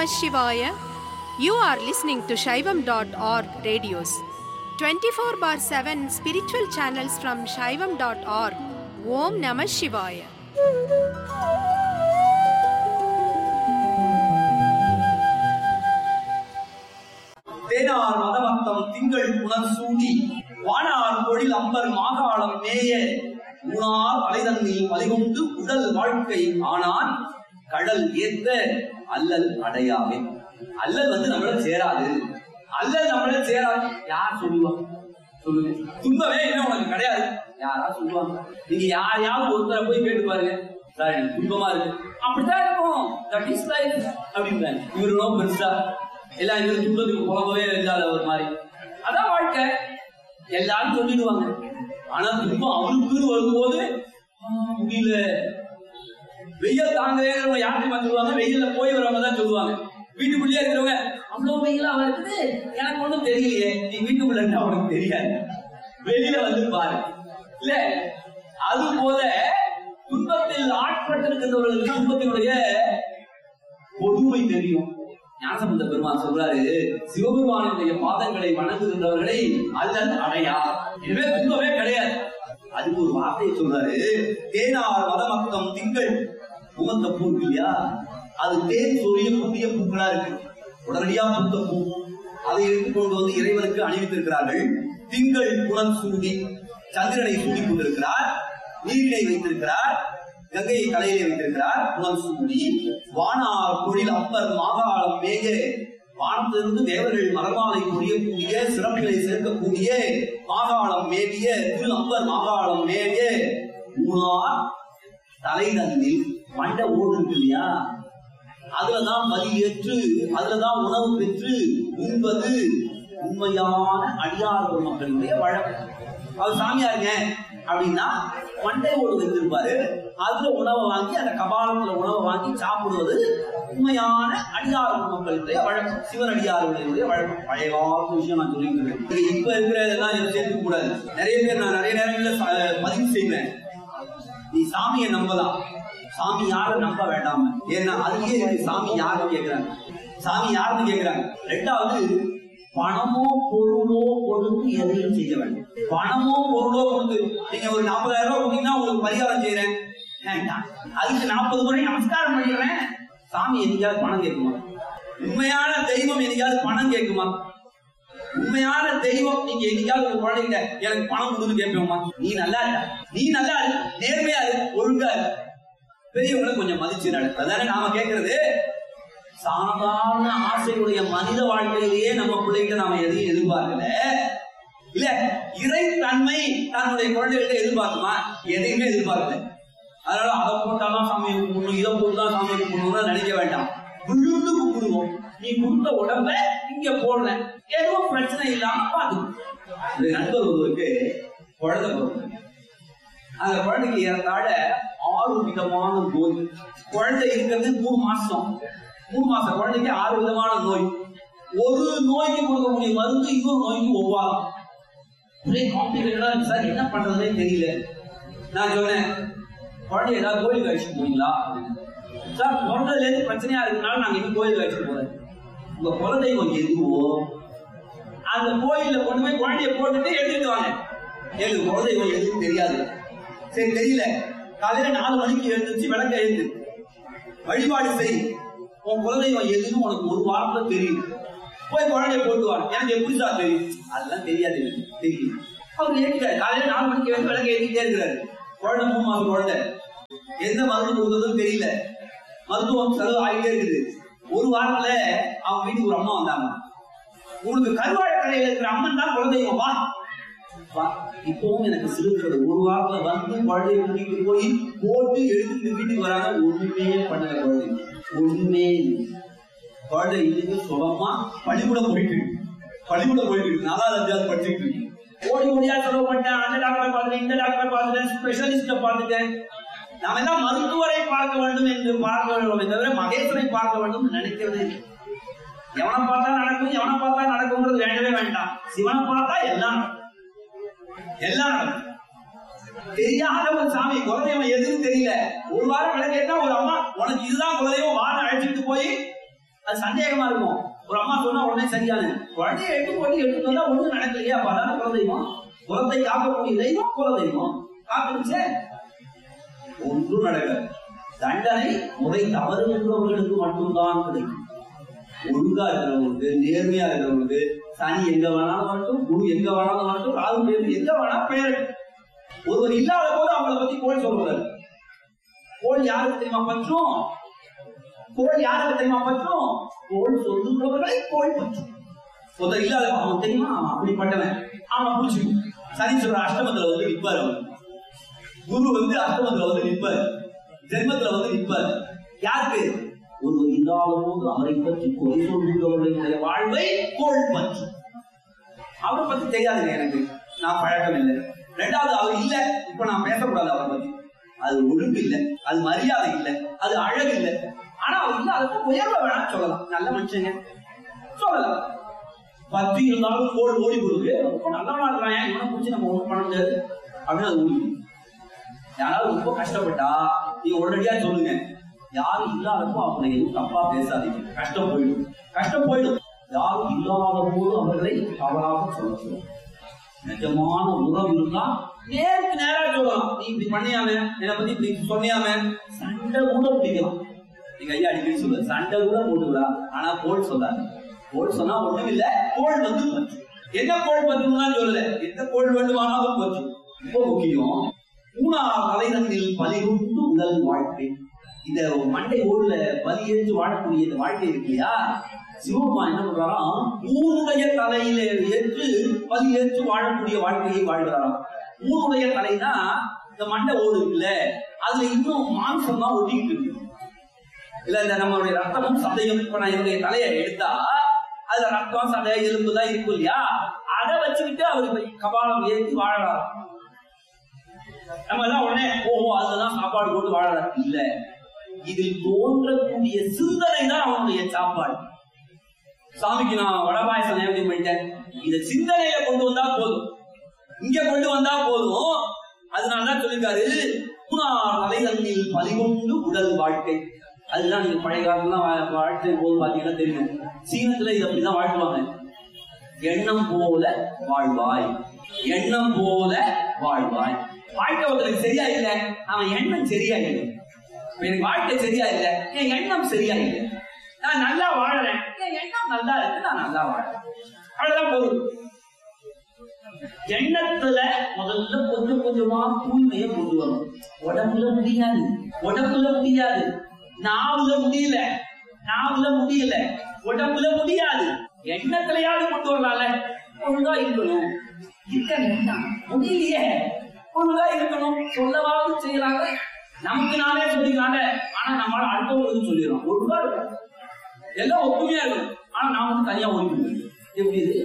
Namah Shivaya. You are listening to Shaivam.org radios. 24/7 spiritual channels from Shaivam.org. Om Namah Shivaya. தேனார் மதமத்தம் திங்கள் புனர் சூடி வானார் தொழில் அம்பர் மாகாளம் மேய ஊனார் அலைதன்னில் மலிகொண்டு உடல் வாழ்க்கை ஆனான் கடல் ஏத்த அல்லல் அடையாமே. அல்லல் நம்மள சேராது, அல்லல் நம்மள சேராது. யார் சொல்லுவாங்க? சொல்லுங்க. துன்பமே என்ன உனக்கு கிடையாது யாரா சொல்லுவாங்க? நீங்க யாரையாவது ஒருத்தரை போய் கேட்டு பாருங்க, சார் எனக்கு துன்பமா இருக்கு, அப்படித்தான் இருக்கும், தட் இஸ் லைஃப் அப்படின்றாங்க. இவரும் பெருசா எல்லாம் இவரு துன்பத்துக்கு புலம்பவே இல்லாத ஒரு மாதிரி, அதான் வாழ்க்கை எல்லாரும் சொல்லிடுவாங்க. ஆனா துன்பம் அவருக்கு வரும்போது முடியல, வெயில் தாங்க யாருக்கும் சொல்லுவாங்க, வெயில போய் வரவங்க தான் சொல்லுவாங்க. வீட்டுக்குள்ளேயே இருக்கிறவங்க அவ்வளவு வெயிலா வருது எனக்கு ஒண்ணும் தெரியலையே, நீ வீட்டுக்குள்ள உனக்கு தெரியாது, வெளியில வந்து பாரு. இல்ல அது போல துன்பத்தில் ஆட்பட்டிருக்கிறவர்களுக்கு துன்பத்தினுடைய பொதுமை தெரியும். ஞானசம்பந்த பெருமான் சொல்றாரு, சிவபெருமானுடைய பாதங்களை வணங்குகின்றவர்களை அல்லல் அடையா, எனவே துன்பமே கிடையாது. அதுக்கு ஒரு வார்த்தையை சொல்றாரு, தேனார் மதமத்தம் திங்கள் உமந்த பூ இல்லையா, அது தேன் சொரியக்கூடிய பூக்களா இருக்கு, உடனடியா பூத்த பூ. அதை எடுத்துக்கொண்டு வந்து இறைவனுக்கு அணிவித்திருக்கிறார்கள். திங்கள் புலன் சூடி சந்திரனை சூடி கொண்டிருக்கிறார், நீரினை வைத்திருக்கிறார், கங்கையை தலையிலே வைத்திருக்கிறார். புலன் சூடி வானார் தொழில் அப்பர் மாகாளம் மேக, வானத்திலிருந்து தேவர்கள் மரமாலை புரியக்கூடிய சிறப்புகளை சேர்க்கக்கூடிய மாகாளம் மேவிய திரு அப்பர் மாகாளம் மேவிய ஊனார் தலைநந்தில் மண்ட ஓடு இருக்கு இல்லையா, அதுலதான் பலி ஏற்று அதுலதான் உணவு பெற்று உண்பது உண்மையான அடியார் மக்களுடைய வழக்கம். அவர் சாமியாருங்க அப்படின்னா மண்டை ஓடு வைத்திருப்பாரு, அதுல உணவை வாங்கி அந்த கபாலத்துல உணவை வாங்கி சாப்பிடுவது உண்மையான அடியார் மக்களுடைய வழக்கம், சிவனடியார்களுடைய வழக்கம். பழைய காலத்து விஷயம் நான் சொல்லிட்டு இருக்கேன். இப்ப இருக்கிறதெல்லாம் சேர்த்துக்க கூடாது. நிறைய பேர் நான் நிறைய நேரங்களில் பதிவு செய்வேன், நீ சாமியை நம்பலாம், சாமி யாரும் நம்ப வேண்டாம். ஏன்னா அதுக்கே இருக்கு, சாமி யாருன்னு கேட்கிறாங்க, சாமி யாருன்னு கேட்கிறாங்க. ரெண்டாவது, பணமோ பொருளோ கொடுத்து எதையும் செய்ய வேண்டும். பணமோ பொருளோ கொடுத்து நீங்க ஒரு 40,000 ரூபாய் கொடுத்தீங்கன்னா உங்களுக்கு பரிகாரம் செய்யறேன், அதுக்கு 40 முறை நமஸ்காரம் பண்ணிடுறேன். சாமி என்னைக்காவது பணம் கேட்குமா? உண்மையான தெய்வம் என்னைக்காவது பணம் கேட்குமா? உண்மையான தெய்வம் நீங்க என்னைக்காவது ஒரு குழந்தைகிட்ட எனக்கு பணம் கொடுத்து கேட்போமா? நீ நல்லா இருக்க, நீ நல்லா இரு, நேர்மையா இரு, ஒழுங்கா இரு, பெரியவங்களை கொஞ்சம் மதிச்சு நட, அதானே நாம கேட்கறது. சாதாரண ஆசையுடைய மனித வாழ்க்கையிலேயே நம்ம பிள்ளைங்க நாம எதையும் எதிர்பார்க்கல. இல்ல இறை தன்மை தன்னுடைய குழந்தைகிட்ட எதிர்பார்க்குமா? எதையுமே எதிர்பார்க்கல. அதனால அதை போட்டாதான் சாமியை கும்பிடணும், இதை போட்டுதான் சாமியை கும்பிடணும்னு நினைக்க வேண்டாம். விழுந்து கும்பிடுவோம். நீ கொடுத்த உடம்ப இங்க போடல, எதுவும் பிரச்சனை இல்லாம பாத்து. நண்பர் ஒருவருக்கு குழந்தை பிறகு, அந்த குழந்தைக்கு ஏறத்தாழ 6 விதமான நோய். குழந்தை இருக்கிறது 3 மாசம், 3 மாச குழந்தைக்கு 6 விதமான நோய். ஒரு நோய்க்கு கொடுக்கக்கூடிய மருந்து இன்னொரு நோய்க்கு ஒவ்வாகும். ஒரே காம்ப்ளிகேட்டடா இருக்கு சார், என்ன பண்றதுன்னே தெரியல. நான் சொன்னேன், குழந்தை ஏதாவது கோயிலுக்கு அழைச்சிட்டு போறீங்களா? சார் பிறந்ததுல இருந்து பிரச்சனையா இருக்குனால நாங்க இன்னும் கோயிலுக்கு அழைச்சிட்டு போறேன். உங்க குலதெய்வம் எதுவோ அந்த கோயில்ல கொண்டு போய் குழந்தைய போட்டுட்டு எடுத்துட்டு வாங்க. எனக்கு குலதெய்வம் எதுவும் தெரியாது. சரி தெரியல, காலையில 4 மணிக்கு எழுந்துச்சு விளக்க எழுந்து வழிபாடு செய். உன் குலதெய்வம் எதுன்னு உனக்கு ஒரு வாரத்துல தெரியும், போய் குழந்தைய போட்டுவாங்க. எனக்கு எப்படி சார் தெரியும்? அதெல்லாம் தெரியாது, தெரியும். அவர் ஏற்கிறார், காலையில 4 மணிக்கு எழுந்து விளக்க ஏற்றிட்டே இருக்கிறாரு. குழந்தை 3 மாசம் குழந்தை, எந்த மருந்து கொடுத்ததும் தெரியல, மருத்துவம் செலவு ஆகிட்டே இருக்குது. ஒரு வாரத்துல அவங்க வீட்டுக்கு ஒரு அம்மா வந்தாங்க, உங்களுக்கு கருவாழ கரையில இருக்கிற அம்மன் தான் குலதெய்வம், வா. இப்பவும் எனக்கு சிறுக்கிறது. ஒரு வாரத்துல வந்து குழந்தைய கூட்டிட்டு போய் போட்டு எடுத்துட்டு வீட்டுக்கு வராங்க. ஒண்ணுமே பண்ணல குழந்தை, ஒண்ணுமே. குழந்தை இன்னைக்கு சுகமா பள்ளிக்கூட போயிட்டு இருக்கு, 4வது 5வது படிச்சுட்டு இருக்கு. ஓடி ஓடியா செலவு பண்ணிட்டேன், அந்த டாக்டரை பார்த்துட்டேன், இந்த டாக்டரை பார்த்துட்டேன், ஸ்பெஷலிஸ்ட பார்த்துட்டேன். நாம எல்லாம் மருத்துவரை பார்க்க வேண்டும் என்று பார்க்க வேண்டும், தவிர மகேஸ்வரை பார்க்க வேண்டும் நினைக்கிறது. எவனை பார்த்தா நடக்கும், எவனை பார்த்தா நடக்கும்ன்றது வேண்டவே வேண்டாம். சிவனை பார்த்தா எல்லாம் எல்லாம் தெரியாத ஒரு சாமி, குலதெய்வம் எதுன்னு தெரியல. ஒரு வாரம் விளக்கேட்டா ஒரு அம்மா உனக்கு இதுதான் குலதெய்வம் வான்னு அழைச்சிட்டு போய் அது சந்தேகமா இருக்கும். ஒரு அம்மா சொன்னா உடனே சரியான குழந்தைய எடுத்து வந்தா ஒண்ணு நடக்கலையே, அப்ப அதான குலதெய்வம். குலத்தை காக்கக்கூடிய தெய்வம் குலதெய்வம். காத்துருச்சே, ஒன்றும் நடக்காது. தண்டனை முறை தவறு என்றவர்களுக்கு மட்டும்தான் கிடைக்கும். ஒழுங்கா இருக்கிறவங்களுக்கு, நேர்மையா இருக்கிறவங்களுக்கு சனி எங்க வேணாலும் வரட்டும், குரு எங்க வேணாலும் வரட்டும், ராகு பேரு எங்க வேணா பெயர். ஒருவர் இல்லாத போது அவங்களை பத்தி கோள் சொல்றாரு. கோள் யாருக்கு தெரியுமா பற்றும்? கோள் யாருக்கு தெரியுமா பற்றும்? கோள் சொல்லுகிறவர்களை கோள் பற்றும். ஒருத்தர் இல்லாத அவன் தெரியுமா அப்படிப்பட்டவன் அவன் புடிச்சுக்கும். சனீஸ்வரர் அஷ்டமத்துல வந்து நிற்பாரு, அவர் குரு வந்து அஷ்டமத்துல வந்து நிற்பாரு, ஜென்மத்துல வந்து நிற்பாரு. யாருக்கு? ஒருவர் இல்லாத போது அவரை பற்றி குறை சொல்லுகிறவர்களுடைய வாழ்வை கோள் பற்றி. அவரை பத்தி தெரியாதுங்க எனக்கு, நான் பழக்கம் இல்லை. ரெண்டாவது, அவர் இல்ல, இப்ப நான் பேசக்கூடாது அவரை பத்தி. அது ஒழுங்கு இல்லை, அது மரியாதை இல்லை, அது அழகு இல்லை. ஆனா அவர் இல்ல, அதுக்கு உயர்வை வேணாம் சொல்லலாம். நல்ல மனுஷங்க சொல்லலாம். பத்தி இருந்தாலும் கோள் ஓடி போடுது, ரொம்ப நல்லவனா இருக்கிறான், இவனை குறிச்சு நம்ம ஒண்ணும் பண்ண முடியாது அப்படின்னு அது ஓடி. யாராவது ரொம்ப கஷ்டப்பட்டா நீங்க உடனடியா சொல்லுங்க, யாரும் இல்லாதப்போ அவங்களை எதுவும் தப்பா பேசாதீங்க, கஷ்டம் போயிடும், கஷ்டம் போயிடும். யாரும் இல்லாத போது அவர்களை தவறாக சொல்ல. நிஜமான உறவு இருந்தா நேருக்கு நேரா சொல்லலாம். நீ இப்படி பண்ணியாம, என்னை பத்தி இப்படி சொன்னியாம, சண்டை கூட பிடிக்கலாம். நீங்க ஐயா அடிக்கடி சொல்ல, சண்டை கூட போட்டுவிடா, ஆனா கோள் சொல்லாது. கோள் சொன்னா ஒண்ணும் இல்ல, கோள் வந்து பற்று. என்ன கோள் பற்றுன்னு சொல்லல, எந்த கோள் வேண்டுமானாலும் பற்று. ரொம்ப முக்கியம், மூணார் தலைநன்னில் பலிகொண்டு உடல் வாழ்க்கை. இந்த மண்டை ஓடுல பலி ஏற்று வாழக்கூடிய இந்த வாழ்க்கை இருக்கு இல்லையா, சிவபெருமான் என்ன பண்றாராம், மூணுடைய தலையில ஏற்று பலி ஏற்று வாழக்கூடிய வாழ்க்கையை வாழ்கிறாராம். மூணுடைய தலைனா இந்த மண்டை ஓடு இருக்குல்ல, அதுல இன்னும் மாംസം தான் ஒட்டிக்கிட்டு இருக்கு. இல்ல இந்த நம்மளுடைய ரத்தமும் சதையும், இப்ப நான் என்னுடைய தலையை எடுத்தா அதுல ரத்தம் சதை எலும்பு தான் இருக்கும் இல்லையா, அதை வச்சுக்கிட்டு அவரு கபாலம் ஏற்றி வாழறாரு. நம்ம எல்லாம் உடனே ஓஹோ அதுதான் சாப்பாடு போட்டு வாழறாரு. இல்ல, இதில் தோன்றக்கூடிய சிந்தனை தான் அவனுடைய சாப்பாடு. சாமிக்கு நான் வடபாயசம் நைவேத்தியம் பண்ணிட்டேன், இத சிந்தனையில கொண்டு வந்தா போதும், இங்க கொண்டு வந்தா போதும். அதனாலதான் சொல்லிருக்காரு, தலைநன்னில் பலிகொண்டு உடல் வாழ்க்கை. அதுதான் நீங்க பழைய காலத்துல வாழ்க்கை போது பாத்தீங்கன்னா தெரியும், சீனத்துல இது அப்படிதான் வாழ்த்துவாங்க. எண்ணம் போல வாழ்வாய், எண்ணம் போல வாழ்வாய். வாழ்க்கை ஒருத்தருக்கு சரியா இல்ல, அவன் எண்ணம் சரியா இல்லை. எனக்கு வாழ்க்கை சரியா இல்ல, என் எண்ணம் சரியா இல்லை. நான் நல்லா வாழறேன், என் எண்ணம் நல்லா இருக்கு, நான் நல்லா வாழறேன். அவ்வளவுதான் பொருள். எண்ணத்துல முதல்ல கொஞ்சம் கொஞ்சமா தூய்மையை கொண்டு வரணும். உடம்புல முடியாது, உடம்புல முடியாது, நாவுல முடியல, நாவுல முடியல, உடம்புல முடியாது. எண்ணத்திலையாவது கொண்டு வரலாம்ல. ஒழுங்கா இருக்கணும், இருக்க முடியலையே, ஒழுங்கா இருக்கணும், சொல்லவாவது செய்யறாங்க. நமக்கு நானே சொல்லிக்கிறாங்க, ஆனா நம்மளால அடுத்தவங்களுக்கு சொல்லிடுறோம். ஒழுங்கா இருக்கும், எல்லாம் ஒற்றுமையா இருக்கும், ஆனா நாம வந்து தனியா ஓடிவிடுவோம். எப்படி இது?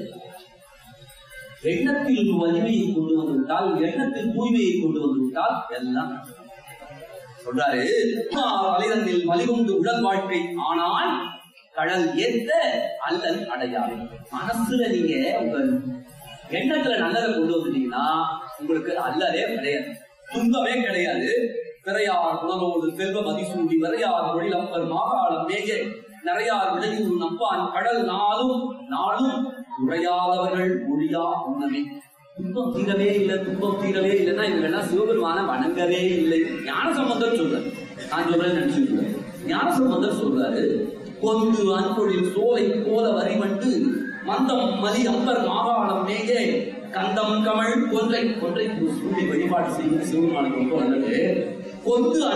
எண்ணத்தில் வலிமையை கொண்டு வந்துவிட்டால், எண்ணத்தில் தூய்மையை கொண்டு வந்துவிட்டால் எல்லாம் சொல்றாரு. தலைநன்னில் வலிகொண்டு உடல் வாழ்க்கை, ஆனால் கடல் ஏத்த அல்லல் அடையாது. மனசுல நீங்க உங்க எண்ணத்துல நல்லதை கொண்டு வந்துட்டீங்கன்னா உங்களுக்கு அல்லலே கிடையாது, துன்பமே கிடையாது. பிறையார் குணமோடு செல்வ மதிசூடி வரையார் தொழில் அப்பர் மாகாளம் மேயே நிறையார் விளையும் நம்பான் கடல் நாளும் நாளும் உரையாதவர்கள் மொழியா உணவே. துன்பம் தீரவே இல்லை, துன்பம் தீரவே இல்லைன்னா இவங்கெல்லாம் சிவபெருமான வணங்கவே இல்லை. ஞானசம்பந்தர் சொல்றாரு, நான் சொல்றேன்னு நினைச்சுக்கிறேன். ஞானசம்பந்தர் சொல்றாரு, கொந்து அன்பொழில் சோலை போல வரிமண்டு மந்தம் மலி அப்பர் மாகாளம் மேயே கந்தம் கமழ் கொன்றை கொன்றை சூடி வழிபாடு செய்யும் சிவபெருமானுக்கு ரொம்ப நல்லது. கொந்து